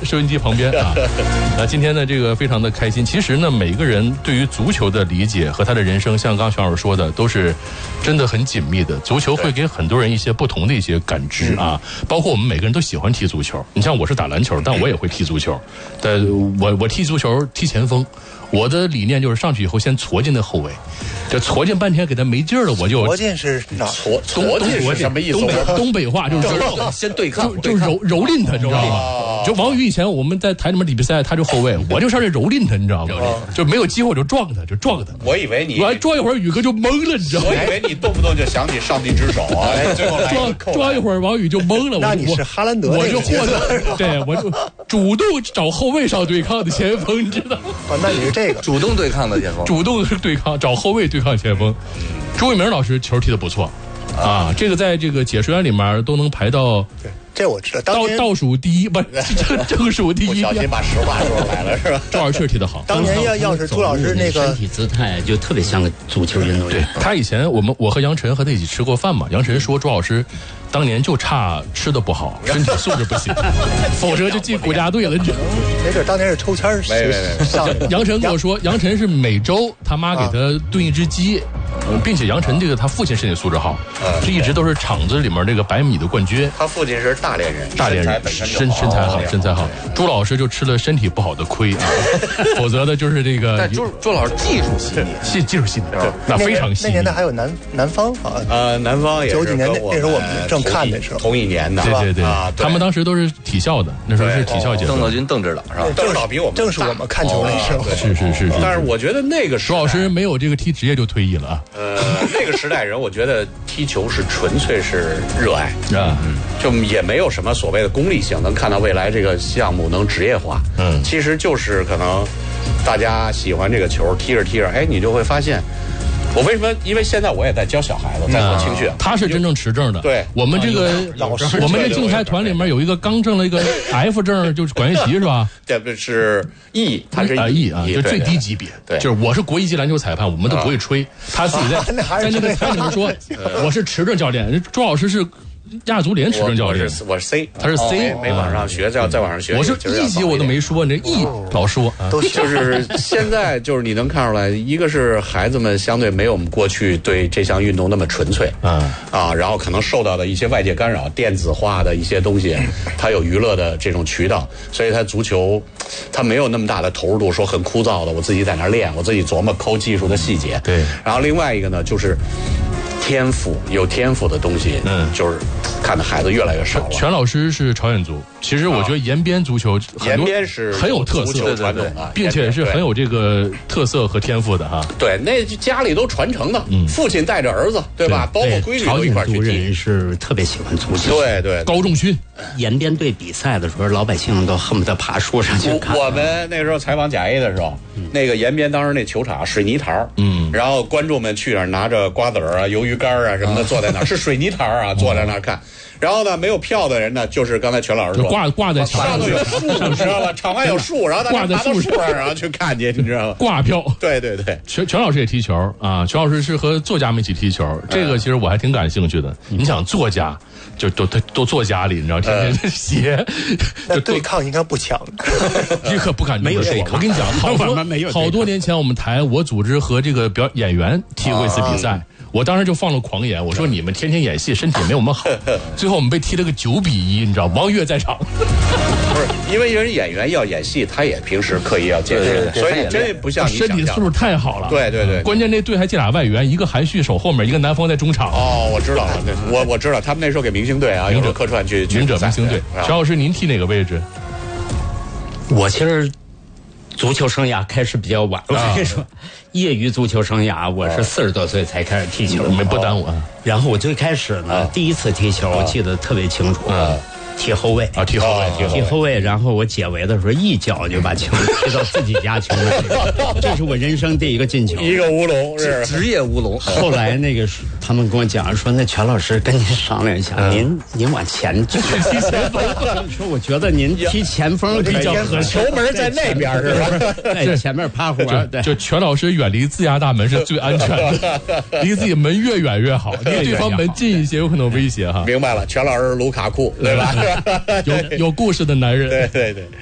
收音机旁边啊。那今天呢，这个非常的开心。其实呢，每个人对于足球的理解和他的人生，像刚徐老师说的，都是真的很紧密的。足球会给很多人一些不同的一些感知啊，包括我们每个人都喜欢踢足球。你像我是打篮球，但我也会踢足球。但我踢足球踢前锋。我的理念就是上去以后先戳进那后卫，这戳进半天给他没劲儿了，我就戳进是哪？ 戳进是什么意思？ 东北话就是先对抗， 就蹂躏他，你知道吗？就王宇以前我们在台里面比赛，他就后卫，我就上这蹂躏他，你知道吗？就没有机会我就撞他。 我以为你我还撞一会儿，宇哥就懵了，你知道吗？ 我以为你动不动就想起上帝之手啊，最后撞一会儿，王宇就懵了。 那你是哈兰德， 我就获得，对我就主动找后卫上对抗的前锋，你知道吗？ 那你是这个主动对抗的前锋， 主动对抗，找后卫对抗前锋。朱伟明老师球踢得不错啊，这个在这个解说员里面都能排到。 对，这我知道。 倒数第一，不是正数第一。 不小心把实话说出来了，是吧？ 朱老师确实踢得好。 当年要是朱老师那个身体姿态就特别像个足球运动员。 对，他以前我和杨晨和他一起吃过饭嘛，杨晨说朱老师当年就差吃的不好，身体素质不行，否则就进国家队了。 没事，当年是抽签儿。 杨晨跟我说，杨晨是每周他妈给他炖一只鸡，并且杨晨这个他父亲身体素质好，这一直都是厂子里面这个100米的冠军。 他父亲是大连人， 身材好。朱老师就吃了身体不好的亏啊，否则的就是这个。 但朱老师技术细腻， 技术细腻，那非常细腻。 那年代还有南方啊， 南方也是 90年那时候我们正看的时候， 同一年的， 对，他们当时都是体校的，那时候是体校阶段。 邓道军邓指导是吧？ 邓指导比我们正是我们看球那时候， 是。 但是我觉得那个时代朱老师没有这个踢职业就退役了啊。 那个时代人，我觉得踢球是纯粹是热爱啊，就也没有什么所谓的功利性，能看到未来这个项目能职业化。其实就是可能大家喜欢这个球，踢着，哎，你就会发现。我为什么？因为现在我也在教小孩子，在做青训。 他是真正持证的。对，我们这个老师， 我们这竞赛团里面有一个刚证了一个 F 证，就是管乐器是吧？ 这不是 E， 他是 E 啊，就最低级别。对，就是我是国1级篮球裁判，我们都不会吹。他自己在那个台里面说，我是持证教练。朱老师是亚足联持证教练， 我是 C， 他是 C， 没往上学，在往上学。 我是1级我都没说，你这 E 老说， 就是现在就是你能看出来，一个是孩子们相对没有我们过去对这项运动那么纯粹然后可能受到的一些外界干扰，电子化的一些东西，它有娱乐的这种渠道，所以它足球它没有那么大的投入度，说很枯燥的，我自己在那练，我自己琢磨抠技术的细节。 对， 然后另外一个呢就是有天赋的东西，就是看的孩子越来越少了。 全老师是朝鲜族，其实我觉得延边足球延边是很有特色， 传统的， 并且是很有这个特色和天赋的哈。 对，那家里都传承的，父亲带着儿子，对吧？包括闺女都一块去踢。 朝鲜族人是特别喜欢足球， 对， 高中训。 延边队比赛的时候，老百姓都恨不得爬树上去看。 我们那时候采访甲 A 的时候，那个延边当时那球场水泥台，然后观众们去那儿拿着瓜子儿啊、鱿鱼干啊什么的，坐在那儿是水泥台啊，坐在那儿看。然后呢，没有票的人呢，就是刚才全老师说， 挂在墙上， 上头有树，你知道吧？场外有树，然后大家爬到树上，然后去看去，你知道吗？ 挂票。 对。 全老师也踢球啊，全老师是和作家们一起踢球，这个其实我还挺感兴趣的。你想作家，就都坐家里，你知道，天天写， 那对抗应该不强， 这可不敢没有对抗。我跟你讲，好多年前我们台我组织和这个演员踢过一次比赛。我当时就放了狂言，我说你们天天演戏，身体没有我们好。最后我们被踢了个9-1，你知道，王悦在场。 不是，因为人演员要演戏，他也平时刻意要健身，所以真不像你身体素质太好了。 对， 关键那队还进俩外援，一个韩旭守后面，一个南方在中场。 我知道了，我知道，他们那时候给明星队啊，有客串去明星队。全老师，您踢哪个位置？ 我其实足球生涯开始比较晚，我跟你说，业余足球生涯我是40多岁才开始踢球， 不耽误。 然后我最开始呢，第一次踢球我记得特别清楚，踢后卫啊，踢后卫，然后我解围的时候一脚就把球踢到自己家球门里，这是我人生第一个进球， 一个乌龙，是职业乌龙。 后来那个他们跟我讲说，那全老师跟您商量一下，您往前踢前锋，说我觉得您踢前锋比较合适， 球门在那边是吧？ 在前面趴活， 就全老师远离自家大门是最安全的，离自己门越远越好，离对方门近一些有可能威胁哈。 明白了，全老师卢卡库对吧？ 有故事的男人， 对。